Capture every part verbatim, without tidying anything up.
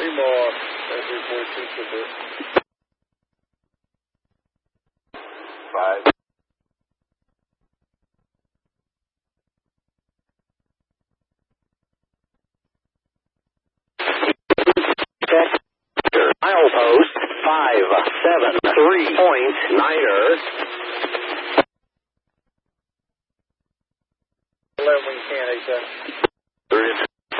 Three more. thirty-three forty-two should do it. Five. Milepost five seven three point niner. Eleven when you can, eight seven. Three.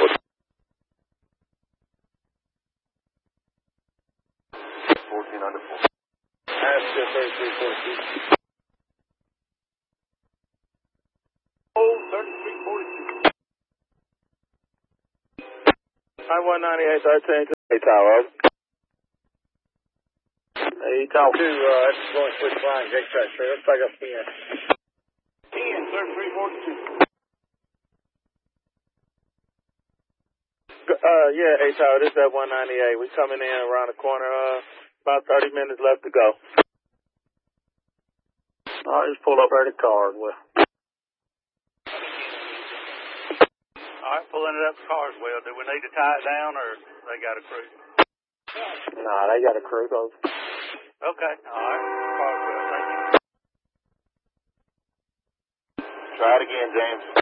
Fourteen under four. That's still thirty-three forty-two. Oh, thirty-three forty-two. Nine one ninety-eight thirteen. Hey, Tower. Hey, Tower. Two, uh, this is going switch line, Jake Track. Let's back up ten. ten, thirty-three forty-two. Uh, yeah, hey, Tower, this is F one ninety-eight. We coming in around the corner, uh, about thirty minutes left to go. All right, just pull up right at the Carswell. All right, pulling it up to Carswell. Do we need to tie it down, or they got a crew? Nah, they got a crew, though. Okay, all right. Carswell, thank you. Try it again, James.